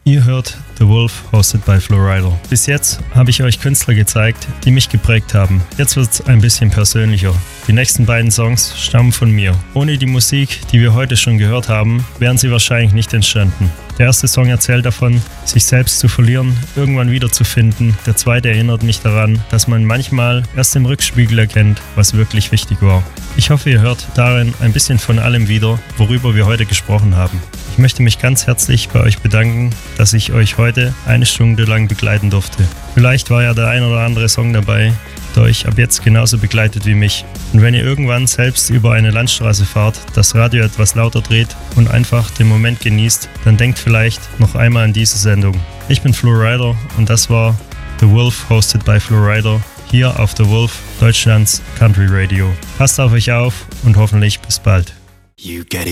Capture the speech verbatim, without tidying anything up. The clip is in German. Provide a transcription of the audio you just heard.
Ihr hört The Wolf, hosted by Flowrider. Bis jetzt habe ich euch Künstler gezeigt, die mich geprägt haben. Jetzt wird es ein bisschen persönlicher. Die nächsten beiden Songs stammen von mir. Ohne die Musik, die wir heute schon gehört haben, wären sie wahrscheinlich nicht entstanden. Der erste Song erzählt davon, sich selbst zu verlieren, irgendwann wiederzufinden. Der zweite erinnert mich daran, dass man manchmal erst im Rückspiegel erkennt, was wirklich wichtig war. Ich hoffe, ihr hört darin ein bisschen von allem wieder, worüber wir heute gesprochen haben. Ich möchte mich ganz herzlich bei euch bedanken, dass ich euch heute eine Stunde lang begleiten durfte. Vielleicht war ja der ein oder andere Song dabei, der euch ab jetzt genauso begleitet wie mich. Und wenn ihr irgendwann selbst über eine Landstraße fahrt, das Radio etwas lauter dreht und einfach den Moment genießt, dann denkt vielleicht noch einmal an diese Sendung. Ich bin Flowrider und das war The Wolf, hosted by Flowrider, hier auf The Wolf, Deutschlands Country Radio. Passt auf euch auf und hoffentlich bis bald. You get it.